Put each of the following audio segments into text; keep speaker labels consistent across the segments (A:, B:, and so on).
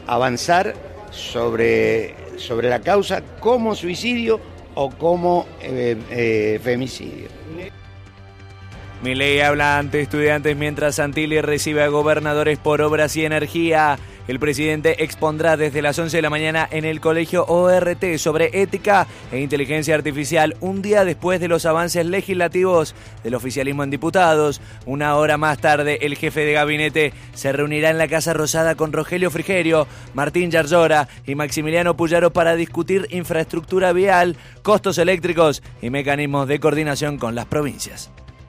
A: avanzar sobre la causa como suicidio o como femicidio.
B: Milei habla ante estudiantes mientras Santilli recibe a gobernadores por obras y energía. El presidente expondrá desde las 11 de la mañana en el colegio ORT sobre ética e inteligencia artificial, un día después de los avances legislativos del oficialismo en diputados. Una hora más tarde, el jefe de gabinete se reunirá en la Casa Rosada con Rogelio Frigerio, Martín Yarlora y Maximiliano Puyaro para discutir infraestructura vial, costos eléctricos y mecanismos de coordinación con las provincias.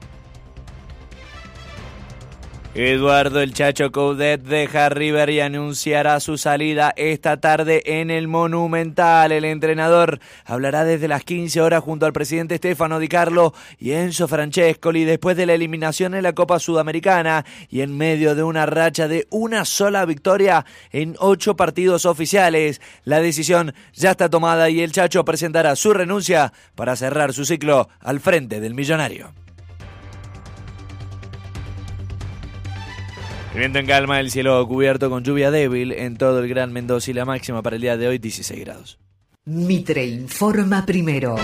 B: Eduardo El Chacho Coudet deja River y anunciará su salida esta tarde en el Monumental. El entrenador hablará desde las 15 horas junto al presidente Stefano Di Carlo y Enzo Francescoli después de la eliminación en la Copa Sudamericana y en medio de una racha de una sola victoria en 8 partidos oficiales. La decisión ya está tomada y El Chacho presentará su renuncia para cerrar su ciclo al frente del Millonario. El viento en calma, el cielo cubierto con lluvia débil en todo el Gran Mendoza y la máxima para el día de hoy 16 grados.
C: Mitre informa primero.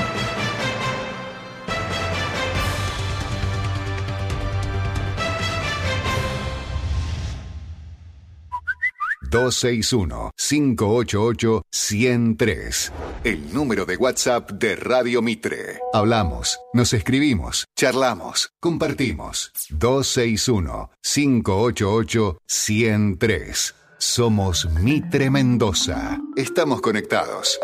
D: ...261-588-103... el número de WhatsApp de Radio Mitre. Hablamos, nos escribimos, charlamos, compartimos. 261-588-103. Somos Mitre Mendoza. Estamos conectados.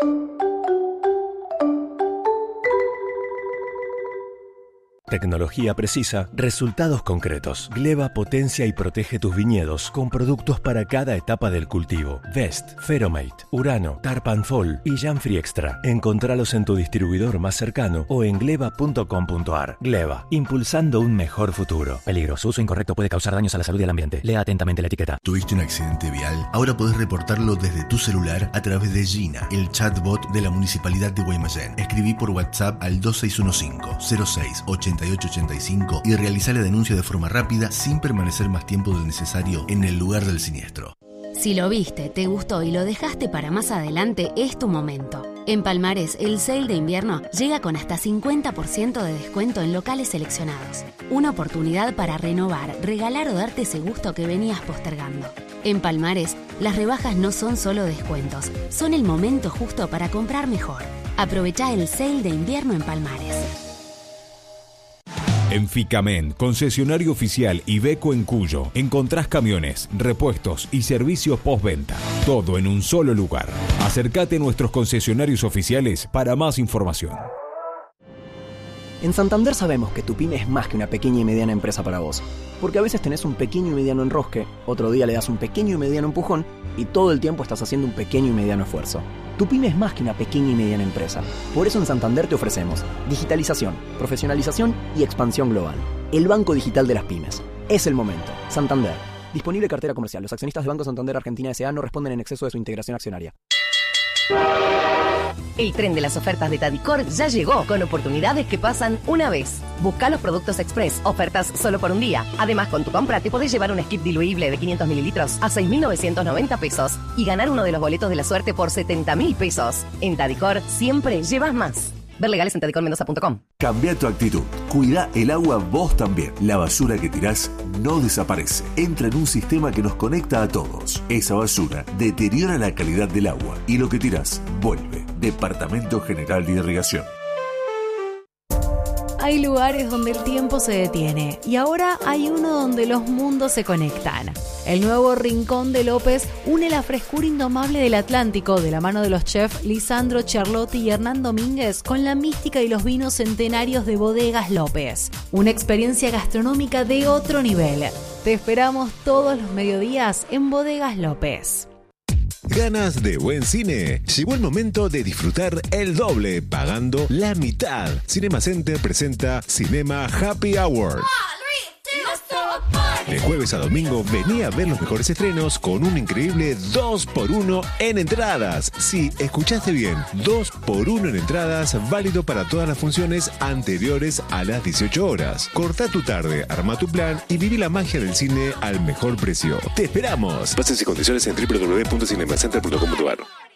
E: Tecnología precisa, resultados concretos. Gleba potencia y protege tus viñedos con productos para cada etapa del cultivo. Vest, Feromate, Urano, Tarpanfol y Janfree Extra. Encontralos en tu distribuidor más cercano o en gleba.com.ar. Gleba, impulsando un mejor futuro. Peligro, su uso incorrecto puede causar daños a la salud y al ambiente. Lea atentamente la etiqueta.
F: ¿Tuviste un accidente vial? Ahora podés reportarlo desde tu celular a través de Gina, el chatbot de la Municipalidad de Guaymallén. Escribí por WhatsApp al 2615-068885 y realizá la denuncia de forma rápida sin permanecer más tiempo del necesario en el lugar del siniestro.
G: Si lo viste, te gustó y lo dejaste para más adelante, es tu momento. En Palmares, el sale de invierno llega con hasta 50% de descuento en locales seleccionados. Una oportunidad para renovar, regalar o darte ese gusto que venías postergando. En Palmares, las rebajas no son solo descuentos, son el momento justo para comprar mejor. Aprovechá el sale de invierno en Palmares.
H: En Ficamen, concesionario oficial Iveco en Cuyo, encontrás camiones, repuestos y servicios postventa. Todo en un solo lugar. Acércate a nuestros concesionarios oficiales para más información.
I: En Santander sabemos que tu pyme es más que una pequeña y mediana empresa para vos. Porque a veces tenés un pequeño y mediano enrosque, otro día le das un pequeño y mediano empujón y todo el tiempo estás haciendo un pequeño y mediano esfuerzo. Tu pyme es más que una pequeña y mediana empresa. Por eso en Santander te ofrecemos digitalización, profesionalización y expansión global. El banco digital de las pymes. Es el momento. Santander. Disponible cartera comercial. Los accionistas de Banco Santander Argentina S.A. no responden en exceso de su integración accionaria.
J: El tren de las ofertas de Tadicor ya llegó, con oportunidades que pasan una vez. Busca los productos express, ofertas solo por un día. Además, con tu compra te podés llevar un skip diluible de 500 mililitros a 6.990 pesos y ganar uno de los boletos de la suerte por 70.000 pesos. En Tadicor siempre llevas más. Ver legales en tadicormendoza.com.
K: Cambia tu actitud. Cuida el agua vos también. La basura que tirás no desaparece. Entra en un sistema que nos conecta a todos. Esa basura deteriora la calidad del agua y lo que tirás vuelve. Departamento General de Irrigación.
L: Hay lugares donde el tiempo se detiene y ahora hay uno donde los mundos se conectan. El nuevo Rincón de López une la frescura indomable del Atlántico de la mano de los chefs Lisandro Charlotti y Hernán Domínguez con la mística y los vinos centenarios de Bodegas López. Una experiencia gastronómica de otro nivel. Te esperamos todos los mediodías en Bodegas López.
M: ¿Ganas de buen cine? Llegó el momento de disfrutar el doble pagando la mitad. Cinema Center presenta Cinema Happy Hour. De jueves a domingo, vení a ver los mejores estrenos con un increíble 2x1 en entradas. Sí, escuchaste bien, 2x1 en entradas, válido para todas las funciones anteriores a las 18 horas. Corta tu tarde, arma tu plan y viví la magia del cine al mejor precio. ¡Te esperamos! Bases y condiciones en www.cinemacenter.com.ar.